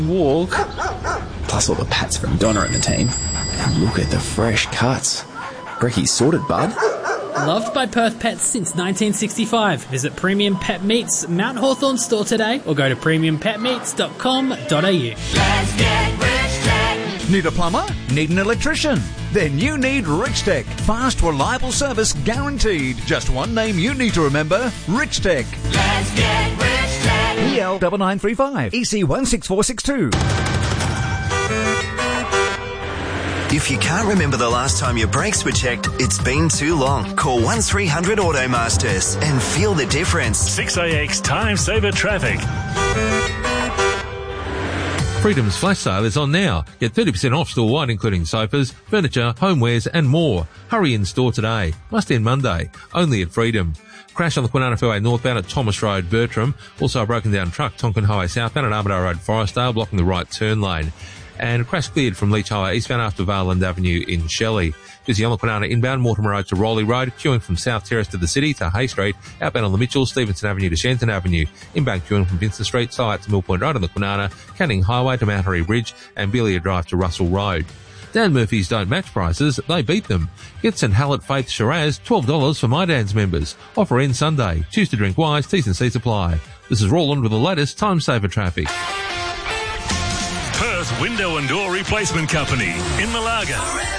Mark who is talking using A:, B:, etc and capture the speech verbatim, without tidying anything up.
A: walk. Plus all the pats from Donna and the team. And look at the fresh cuts. Brecky's sorted, bud.
B: Loved by Perth Pets since nineteen sixty-five. Visit Premium Pet Meats Mount Hawthorn store today or go to premium pet meats dot com dot a u.
C: Let's get Rich Tech.
D: Need a plumber? Need an electrician? Then you need Rich Tech. Fast, reliable service guaranteed. Just one name you need to remember, Rich Tech.
C: Let's get Rich Tech.
D: E L nine nine three five, E C one six four six two.
E: If you can't remember the last time your brakes were checked, it's been too long. Call one three hundred Automasters and feel the difference.
F: six A X Time Saver Traffic.
G: Freedom's flash sale is on now. Get thirty percent off store-wide, including sofas, furniture, homewares and more. Hurry in store today. Must end Monday. Only at Freedom. Crash on the Kwinana Fairway northbound at Thomas Road, Bertram. Also a broken down truck, Tonkin Highway southbound at Armadale Road, Forestdale, blocking the right turn lane. And crash cleared from Leach Highway eastbound after Valand Avenue in Shelley. Busy on the Kwinana inbound, Mortimer Road to Rowley Road, queuing from South Terrace to the city to Hay Street, outbound on the Mitchell, Stevenson Avenue to Shenton Avenue, inbound queuing from Vincent Street, Side to Mill Point Road on the Kwinana, Canning Highway to Mount Harry Bridge, and Belia Drive to Russell Road. Dan Murphy's don't match prices, they beat them. Get St Hallett Faith Shiraz, twelve dollars for My Dan's members. Offer ends Sunday. Choose to drink wise, T's and C's apply. This is Roland with the latest Time Saver traffic.
F: Perth Window and Door Replacement Company in Malaga.